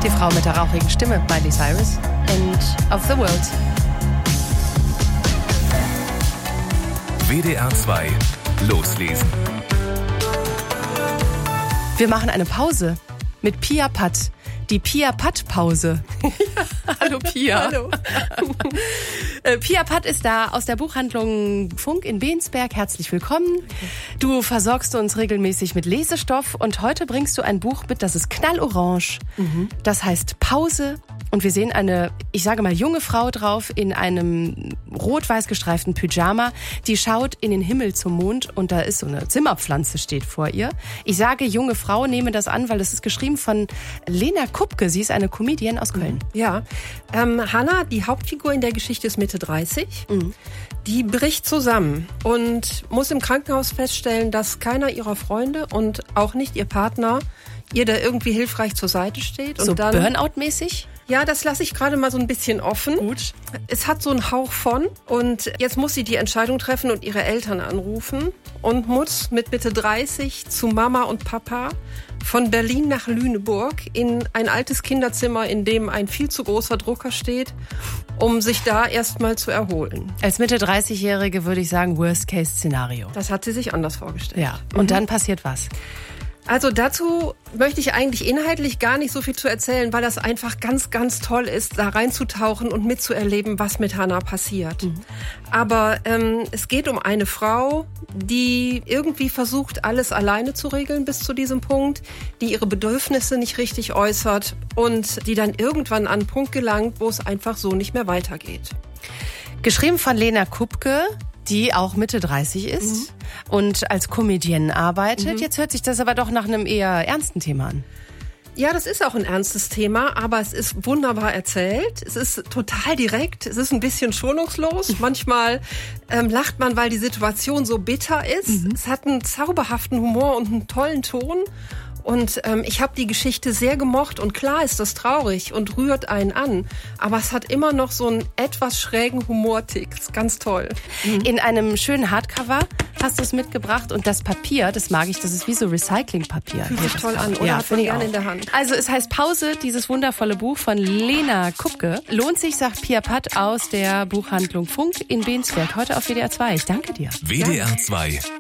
Die Frau mit der rauchigen Stimme, Miley Cyrus, End of the World. WDR 2 loslesen. Wir machen eine Pause mit Pia Patt. Die Pia Patt-Pause. Hallo Pia. Hallo. Pia Patt ist da aus der Buchhandlung Funk in Bensberg. Herzlich willkommen. Du versorgst uns regelmäßig mit Lesestoff und heute bringst du ein Buch mit, das ist knallorange. Das heißt Pause. Und wir sehen eine, ich sage mal, junge Frau drauf in einem rot-weiß gestreiften Pyjama. Die schaut in den Himmel zum Mond und da ist so eine Zimmerpflanze steht vor ihr. Ich sage junge Frau, nehme das an, weil es ist geschrieben von Lena Kupke. Sie ist eine Comedian aus Köln. Ja, Hannah, die Hauptfigur in der Geschichte, ist Mitte 30. Die bricht zusammen und muss im Krankenhaus feststellen, dass keiner ihrer Freunde und auch nicht ihr Partner ihr da irgendwie hilfreich zur Seite steht. Und So dann, Burnout-mäßig? Ja, das lasse ich gerade mal so ein bisschen offen. Gut. Es hat so einen Hauch von und jetzt muss sie die Entscheidung treffen und ihre Eltern anrufen und muss mit Mitte 30 zu Mama und Papa von Berlin nach Lüneburg in ein altes Kinderzimmer, in dem ein viel zu großer Drucker steht, um sich da erstmal zu erholen. Als Mitte 30-Jährige würde ich sagen Worst-Case-Szenario. Das hat sie sich anders vorgestellt. Ja, und dann passiert was? Also dazu möchte ich eigentlich inhaltlich gar nicht so viel zu erzählen, weil das einfach ganz, ganz toll ist, da reinzutauchen und mitzuerleben, was mit Hannah passiert. Aber es geht um eine Frau, die irgendwie versucht, alles alleine zu regeln bis zu diesem Punkt, die ihre Bedürfnisse nicht richtig äußert und die dann irgendwann an einen Punkt gelangt, wo es einfach so nicht mehr weitergeht. Geschrieben von Lena Kupke, die auch Mitte 30 ist und als Comedienne arbeitet. Jetzt hört sich das aber doch nach einem eher ernsten Thema an. Ja, das ist auch ein ernstes Thema, aber es ist wunderbar erzählt. Es ist total direkt, es ist ein bisschen schonungslos. Manchmal lacht man, weil die Situation so bitter ist. Es hat einen zauberhaften Humor und einen tollen Ton. Und ich habe die Geschichte sehr gemocht und klar ist das traurig und rührt einen an. Aber es hat immer noch so einen etwas schrägen Humortick. Ist ganz toll. In einem schönen Hardcover hast du es mitgebracht und das Papier, das mag ich, das ist wie so Recyclingpapier. Fühlt sich toll an, oder? Ja, Hat man finde ich gerne auch. in der Hand. Also es heißt Pause, dieses wundervolle Buch von Lena Kupke. Lohnt sich, sagt Pia Patt aus der Buchhandlung Funk in Bensberg. Heute auf WDR 2. Ich danke dir. WDR 2